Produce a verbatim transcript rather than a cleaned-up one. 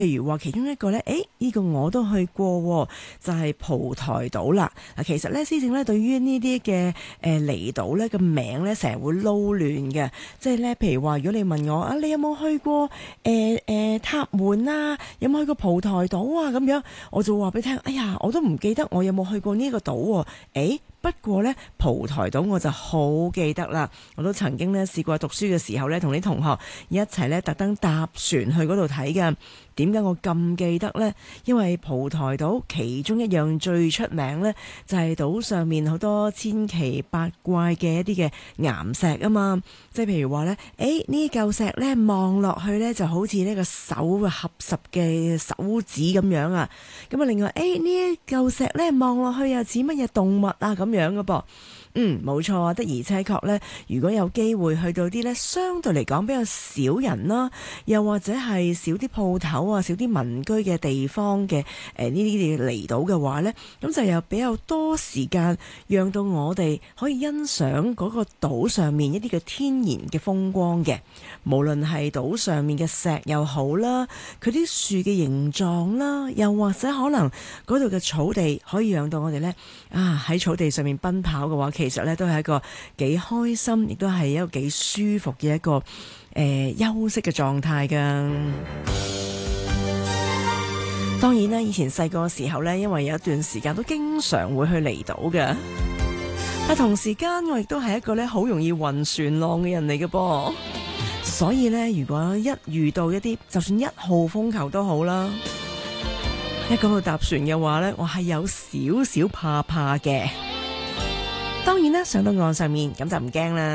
譬如話其中一個呢，誒呢、呢個我都去過，就係、是、蒲台島啦。嗱，其實呢，施政呢對於呢啲嘅誒離島呢個名呢，成日會撈亂嘅。即係呢，譬如話，如果你問我啊，你有冇去過誒誒、呃呃、塔門啊？有冇去過蒲台島啊？咁樣我就話俾你聽，哎呀，我都唔記得我有冇去過呢個島喎、啊。誒不過呢，蒲台島我就好記得啦。我都曾經呢試過讀書嘅時候呢，同啲同學一齊呢特登搭船去嗰度睇㗎。點解我咁記得呢？因為蒲台島其中一樣最出名呢，就係島上面好多千奇百怪嘅一啲嘅岩石啊嘛。即係譬如話呢，誒呢嚿石呢望落去呢就好似呢個手合十嘅手指咁樣啊。咁啊，另外誒呢一嚿石呢望落去又似乜嘢動物啊咁樣嘅噃。嗯，冇錯啊，的而且確呢，如果有機會去到啲呢相對嚟講比較少人啦，又或者係少啲鋪頭啊、少啲民居嘅地方嘅誒呢啲嘅離島嘅話呢，咁就有比較多時間，讓到我哋可以欣賞嗰個島上面一啲嘅天然嘅風光嘅，無論係島上面嘅石又好啦，佢啲樹嘅形狀啦，又或者可能嗰度嘅草地可以讓到我哋呢啊喺草地上面奔跑嘅話，其實咧都係一個幾開心，亦都係一個幾舒服嘅一個誒、呃、休息嘅狀態噶。當然啦，以前細個嘅時候呢，因為有一段時間都經常會去離島嘅，但同時間我亦都係一個咧好容易暈船浪嘅人嚟嘅噃。所以呢，如果一遇到一啲就算一號風球都好啦，一講到搭船嘅話呢，我係有少少怕怕嘅。當然啦，上到岸上面咁就唔驚啦。